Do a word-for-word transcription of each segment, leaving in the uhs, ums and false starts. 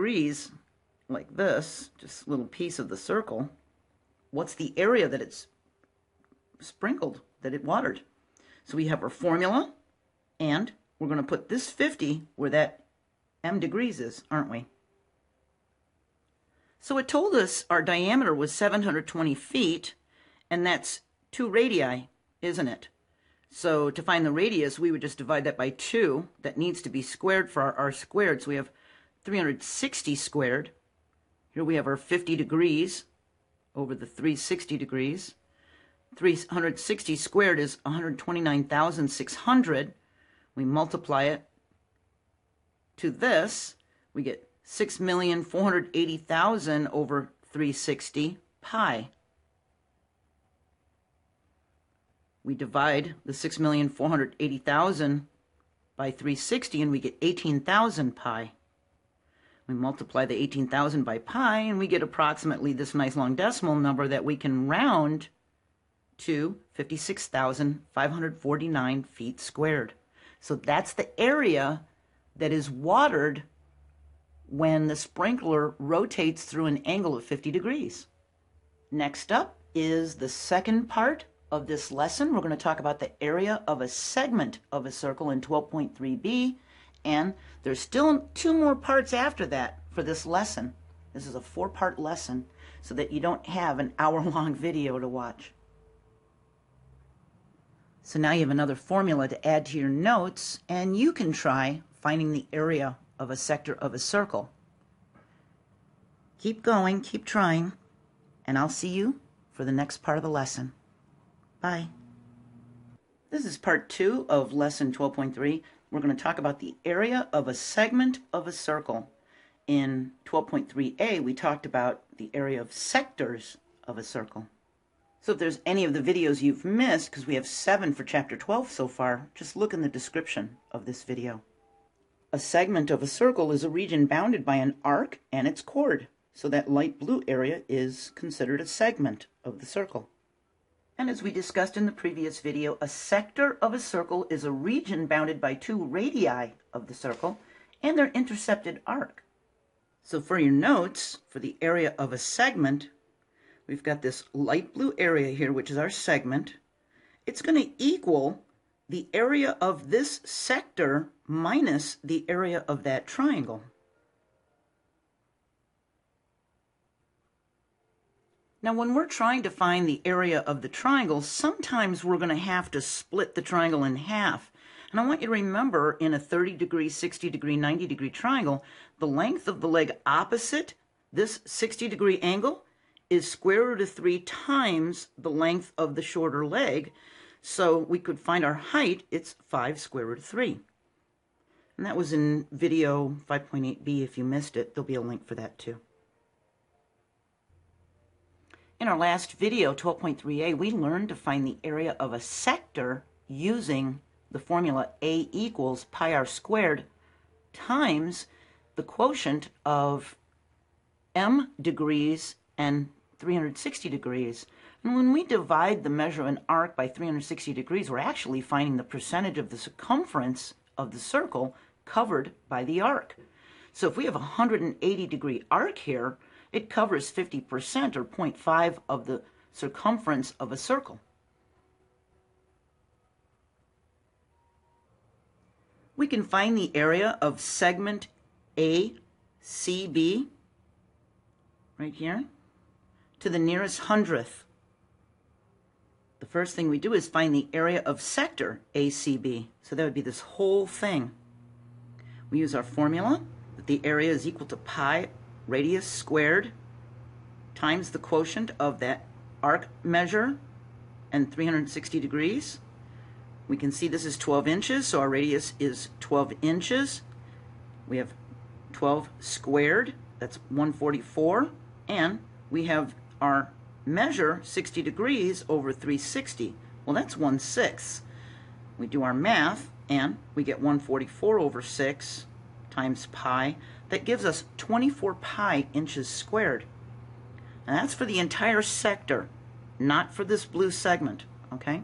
degrees, like this, just a little piece of the circle, what's the area that it's sprinkled, that it watered? So we have our formula, and we're going to put this fifty where that m degrees is, aren't we? So it told us our diameter was seven hundred twenty feet, and that's two radii, isn't it? So to find the radius, we would just divide that by two. That needs to be squared for our r squared. So we have three hundred sixty squared. Here we have our fifty degrees over the three hundred sixty degrees. three hundred sixty squared is one hundred twenty-nine thousand six hundred. We multiply it to this. We get six million four hundred eighty thousand over three hundred sixty pi. We divide the six million four hundred eighty thousand by three hundred sixty and we get eighteen thousand pi. We multiply the eighteen thousand by pi and we get approximately this nice long decimal number that we can round to fifty-six thousand five hundred forty-nine feet squared. So that's the area that is watered when the sprinkler rotates through an angle of fifty degrees. Next up is the second part of this lesson. We're going to talk about the area of a segment of a circle in twelve point three b, and there's still two more parts after that for this lesson. This is a four-part lesson so that you don't have an hour-long video to watch. So now you have another formula to add to your notes, and you can try finding the area of a sector of a circle. Keep going, keep trying, and I'll see you for the next part of the lesson. Bye. This is part two of lesson twelve point three. We're going to talk about the area of a segment of a circle. In twelve point three a, we talked about the area of sectors of a circle. So if there's any of the videos you've missed, because we have seven for chapter twelve so far, just look in the description of this video. A segment of a circle is a region bounded by an arc and its chord. So that light blue area is considered a segment of the circle. And as we discussed in the previous video, a sector of a circle is a region bounded by two radii of the circle and their intercepted arc. So for your notes, for the area of a segment, we've got this light blue area here, which is our segment. It's going to equal the area of this sector minus the area of that triangle. Now, when we're trying to find the area of the triangle, sometimes we're going to have to split the triangle in half. And I want you to remember, in a thirty degree, sixty degree, ninety degree triangle, the length of the leg opposite this sixty degree angle is square root of three times the length of the shorter leg. So we could find our height, it's five square root of three. And that was in video five point eight b. If you missed it, there'll be a link for that too. In our last video, twelve point three a, we learned to find the area of a sector using the formula A equals pi r squared times the quotient of m degrees and three hundred sixty degrees. And when we divide the measure of an arc by three hundred sixty degrees, we're actually finding the percentage of the circumference of the circle covered by the arc. So if we have a one hundred eighty degree arc here, it covers fifty percent or zero point five of the circumference of a circle. We can find the area of segment A C B right here to the nearest hundredth. The first thing we do is find the area of sector A C B. So that would be this whole thing. We use our formula that the area is equal to pi radius squared times the quotient of that arc measure and three hundred sixty degrees. We can see this is twelve inches, so our radius is twelve inches. We have twelve squared, that's one hundred forty-four, and we have our measure sixty degrees over three hundred sixty. Well, that's one sixth. We do our math and we get one hundred forty-four over six times pi. That gives us twenty-four pi inches squared. And that's for the entire sector, not for this blue segment, okay?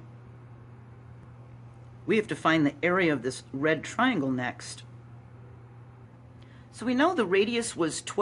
We have to find the area of this red triangle next. So we know the radius was twelve.